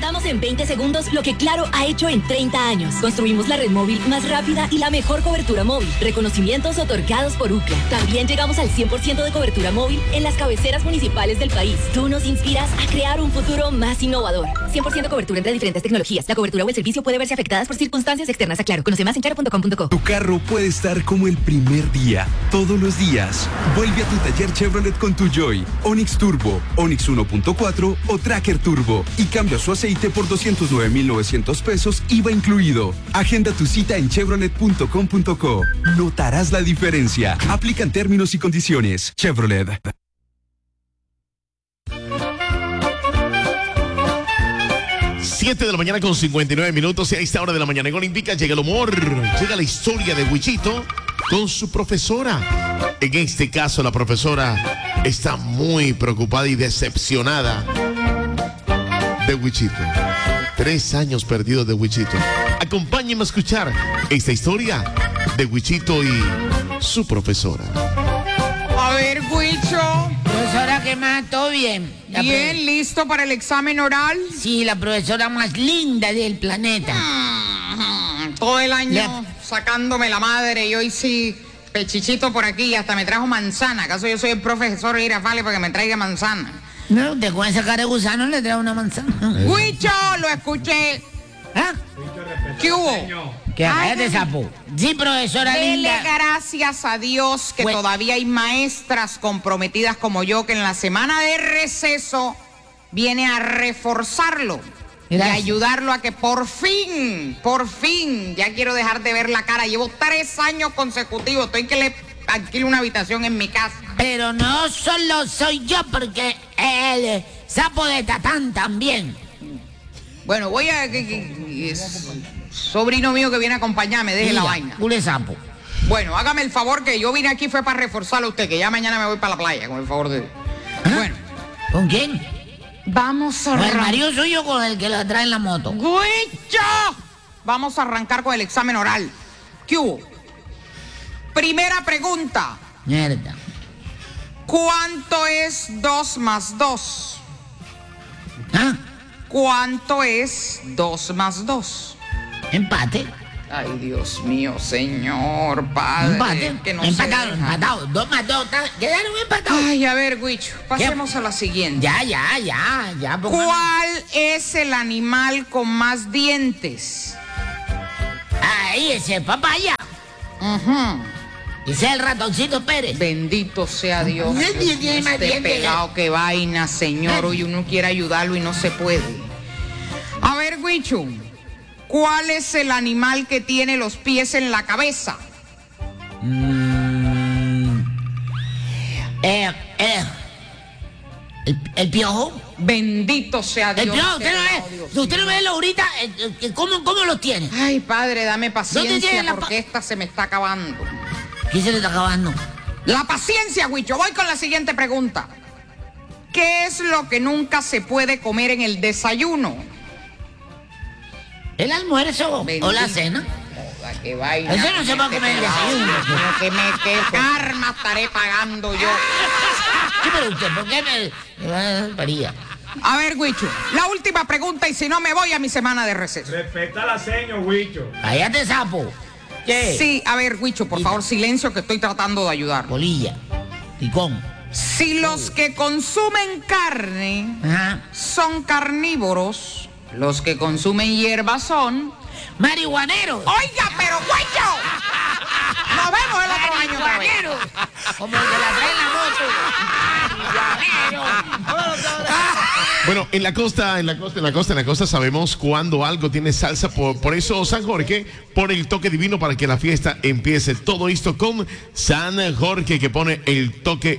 Implementamos en 20 segundos lo que Claro ha hecho en 30 años. Construimos la red móvil más rápida y la mejor cobertura móvil. Reconocimientos otorgados por UCLA. También llegamos al 100% de cobertura móvil en las cabeceras municipales del país. Tú nos inspiras a crear un futuro más innovador. 100% cobertura entre diferentes tecnologías. La cobertura o el servicio puede verse afectadas por circunstancias externas a Claro. Conoce más en claro.com.co. Tu carro puede estar como el primer día, todos los días. Vuelve a tu taller Chevrolet con tu Joy, Onix Turbo, Onix 1.4 o Tracker Turbo y cambia su aceite por 209,900 pesos, IVA incluido. Agenda tu cita en chevrolet.com.co. Notarás la diferencia. Aplican términos y condiciones. Chevrolet. Siete de la mañana con 59 minutos y a esta hora de la mañana en Olímpica llega el humor, llega la historia de Wichito con su profesora. En este caso la profesora está muy preocupada y decepcionada de Wichito. 3 años perdidos de Wichito. Acompáñenme a escuchar esta historia de Wichito y su profesora. A ver, Wicho. Profesora, ¿qué más? ¿Todo bien? Bien, ¿listo para el examen oral? Sí, la profesora más linda del planeta. Todo el año sacándome la madre y hoy sí, pechichito por aquí y hasta me trajo manzana. ¿Acaso yo soy el profesor Irafale para que me traiga manzana? No, usted con esa cara de gusano le trae una manzana. Wicho, lo escuché. ¿Ah? ¿Qué hubo? ¿Qué cállate, sapo? Sí, profesora Dele linda. gracias a Dios que todavía hay maestras comprometidas como yo que en la semana de receso viene a reforzarlo. Gracias. Y ayudarlo a que por fin, ya quiero dejar de ver la cara. Llevo 3 años consecutivos, estoy que le alquilo una habitación en mi casa. Pero no solo soy yo, porque el sapo de Tatán también. Bueno, voy a... sobrino mío que viene a acompañarme, deje la vaina. Cule sapo. Bueno, hágame el favor que yo vine aquí fue para reforzarlo a usted, que ya mañana me voy para la playa, con el favor de Dios. ¿Ah? Bueno. ¿Con quién? Vamos a Con el arrancar. marido suyo, con el que la trae en la moto. ¡Guicho! Vamos a arrancar con el examen oral. ¿Qué hubo? Primera pregunta. Mierda. ¿Cuánto es 2 más 2? ¿Ah? ¿Cuánto es 2 más 2? Empate. Ay, Dios mío, señor, padre. Empate. Que no empatado, se deja. empatado. 2 más 2. Quedaron empatados. Ay, a ver, Guicho, pasemos a la siguiente. Ya. ¿Cuál es el animal con más dientes? Ahí, ese es papaya. Ajá. Ese es el ratoncito Pérez. Bendito sea Dios. No tiene más Este dientes. pegado que vaina, señor. Hoy uno quiere ayudarlo y no se puede. A ver, Guicho, ¿cuál es el animal que tiene los pies en la cabeza? El piojo. Bendito sea Dios. El piojo, Dios usted no ve ahorita. ¿Cómo los tiene? Ay, padre, dame ¿Dónde paciencia tiene la porque esta se me está acabando. ¿Qué se le está acabando? La paciencia, Guicho. Voy con la siguiente pregunta. ¿Qué es lo que nunca se puede comer en el desayuno? ¿El almuerzo o la cena? Joda, qué vaina. Eso no se va a comer en el desayuno. ¿Qué karma estaré pagando yo? Sí, pero usted, ¿por qué me paría? A ver, Guicho, la última pregunta y si no me voy a mi semana de receso. Respeta la seña, Huicho. Cállate, sapo. ¿Qué? Sí, a ver, Guicho, por favor, silencio que estoy tratando de ayudar. Bolilla. Picón. Si los que consumen carne son carnívoros, los que consumen hierba son... marihuaneros. Oiga, pero Guicho, nos vemos el otro año otra vez. Como el que la trae en la moto. Bueno, en la costa sabemos cuando algo tiene salsa, por eso San Jorge pone el toque divino para que la fiesta empiece. Todo esto con San Jorge que pone el toque